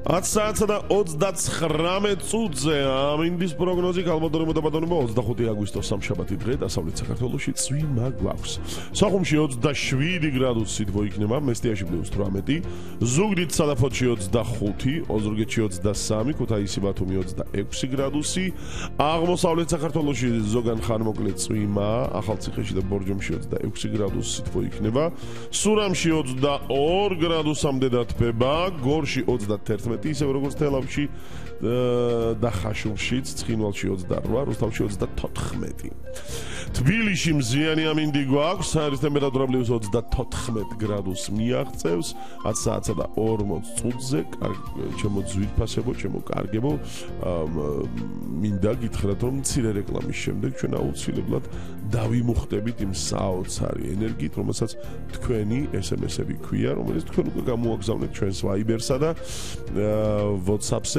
10 საათსა და 39 წუთზე ამინდის პროგნოზი ქალბატონებო და ბატონებო 25 აგვისტოს სამშაბათი დღე დასავლეთ საქართველოში წვიმა გვაქვს. სოხუმში 27 გრადუსით მოიქნება, მესტიაში +18, ზუგდიდ სადაფოთში 25, ოზურგეთში 23, ქუთაისი ბათუმი 26 გრადუსი, აღმოსავლეთ საქართველოში ზოგან ხანმოკლე წვიმა, ახალციხეში და ბორჯომში 26 გრადუსით მოიქნება, სურამში 22 გრადუსამდე დათბება, გორში 31 ისევ როგორც თელავში და ხაშურშიც, ცხინვალში 28, რუსთავში 34. თბილისში მზიანი ამინდი გვაქვს, საერის ტემპერატურა +24 გრადუსს მიაღწევს, 10 საათსა და 40 წუთზე, ჩემო ძვირფასებო, ჩემო კარგებო, მინდა გითხრათ, რომ მცირე რეკლამის შემდეგ ჩვენ აუცილებლად დავიმუხტებით იმ საოცარი ენერგიით, რომელსაც თქვენი SMS-ები ქვია, რომელიც თქვენ უკვე გამოაგზავნეთ ჩვენს Viber-სა და WhatsApp-ზე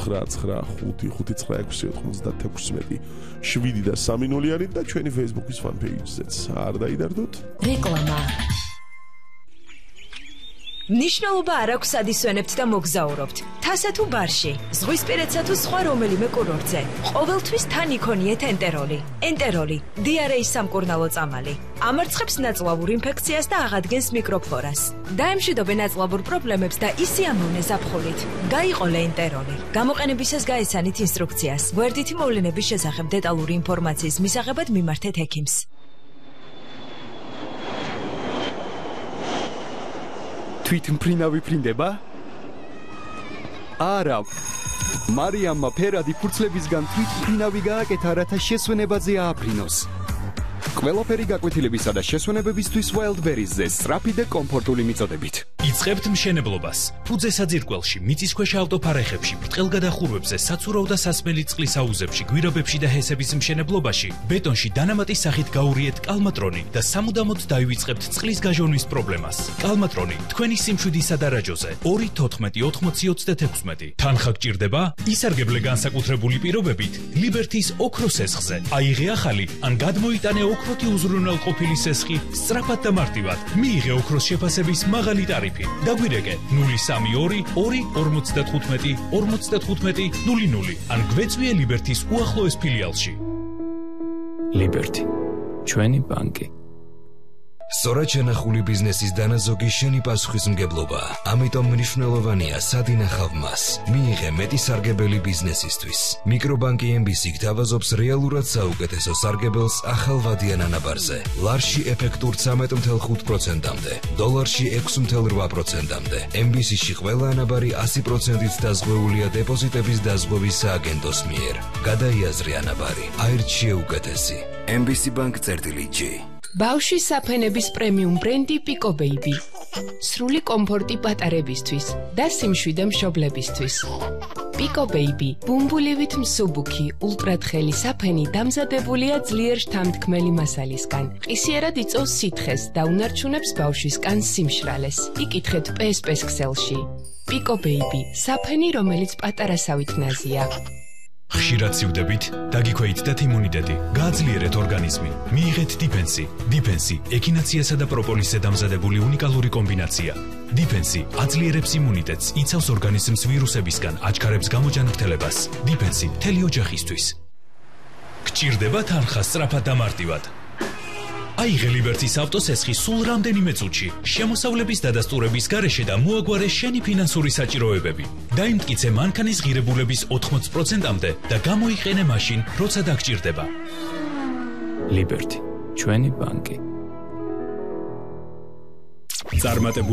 +95596 და 3 და ჩვენი Facebook-ის fan page-ზეც. არ დაიდარდოთ. რეკლამა. ნიშნულობა არ აქვს ადისვენებთ და მოგზაურობთ. თასა თუ ბარში, ზღვისპირეთსა თუ სხვა რომელიმე კურორტზე. ყოველთვის თან იქონიეთ ენტეროლი. ენტეროლი, დიარეის სამკურნალო წამალი. ამარცხებს ნაწლავურ ინფექციას და აღადგენს მიკროფლორას. დაემშვიდობენ ნაწლავურ პრობლემებს და ისიამოვნე ზაფხულით. გაიყოლე ენტეროლი. გამოყენებისას გაესანით ინსტრუქციას. გვერდითი მოვლენების შესახებ დეტალური ინფორმაციის მისაღებად მიმართეთ ექიმს. თვითმფრინავი ფრინდება? არა. მარიამმა ფერადი ფურცლებისგან თვითმფრინავი გააკეთა, რათა შესვენებაზე ააფრინოს. ყველაფერი გაკვეთილებისა და შესვენებებისთვის Wildberries-ზე სწრაფი და კომფორტული მიწოდებით. იწყებთ მშენებლობას. ფუძე საძირკველში, მიწისქვეშა ავტოფარეხებში, ბრტყელგადახურვებზე, საცურაო და სასმელი წყლის აუზებში, გვირაბებში და ჰესების მშენებლობაში, ბეტონში დანამატის სახით გაურიეთ კალმატრონი და სამუდამოდ დაივიწყებთ წყლის გაჟონვის პრობლემას. კალმატრონი თქვენი სიმშვიდისა და რაჯოზე 2-14-80-36. თანხა გჭირდება? ისარგებლე განსაკუთრებული პირობებით ლიბერთის ოქროს სესხზე. აიღე ახალი ან გადმოიტანე ოქროთი უზრუნველყოფილი სესხი სწრაფად და მარტივად. მიიღე ოქროს შეფასების მაღალი ტარიფი. დაგვირეკე 032 2 55 00 ან გვეწვიე ლიბერთის უახლოეს ფილიალში. ლიბერთი, ჩვენი ბანკი. სწორად შენახული ბიზნესის დანაზოგი შენი პასუხისმგებლობა. ამიტომ მნიშვნელოვანია სად ინახავ მას. მიიღე მეტი სარგებელი ბიზნესისთვის. მიკრობანკი MBC გთავაზობს რეალურად საუკეთესო სარგებელს ახალ ვადიან ანაბარზე. ლარში ეფექტურ 13.5%-მდე, დოლარში 6.8%-მდე. MBC-ში ყველა ანაბარი 100%-ით დაზღვეულია დეპოზიტების დაზღვევის სააგენტოს მიერ. გადაიაზრე ანაბარი. აირჩიე უკეთესი. MBC Bank წერტილი-G. ბავშვის საფენების პრემიუმ ბრენდი Pico Baby. სრული კომფორტი პატარებისთვის და სიმშვიდე მშობლებისთვის. Pico Baby, ბუმბულივით მსუბუქი, ულტრათხელი საფენი დამზადებულია ძლიერ შთამთქმელი მასალისგან. ყისიერად იწვევს სითხეს და უნარჩუნებს ბავშვის კანს სიმშრალეს. იკითხეთ PSP-ს ქსელში. Pico Baby, საფენი, რომელიც პატარასავით ნაზია. ხშირად სივდებით, დაგიქვეითდეთ იმუნიტეტი, გააძლიერეთ ორგანიზმი. მიიღეთ დიფენსი. დიფენსი ექინაციასა და პროპოლისზე დამზადებული უნიკალური კომბინაცია. დიფენსი აძლიერებს იმუნიტეტს, იცავს ორგანიზმს ვირუსებისგან, აჩქარებს გამოჯანმრთელებას. დიფენსი მთელი ოჯახისთვის. გჭირდება თანხა სწრაფად და მარტივად. აიღე ლიბერთის ავტოსესხი სულ რამდენიმე წუთში, შემოსავლების დადასტურების გარეშე და მოაგვარე შენი ფინანსური საჭიროებები. დაიმტკიცე მანქანის ღირებულების 80%-მდე და გამოიყენე მაშინ, როცა დაგჭირდება. ლიბერთი, ჩვენი ბანკი. წარმატებული